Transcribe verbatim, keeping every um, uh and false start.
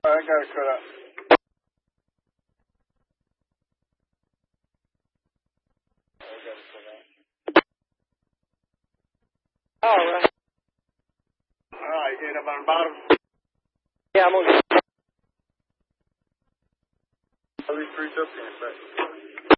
I got to cut out. All right. All right, get up on the bottom. Yeah, I'm on. At least reach up here.